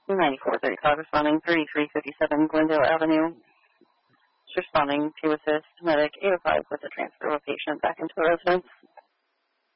9435 responding 3357 Glendale Avenue. Responding to assist medic 805 with the transfer of a patient back into the residence.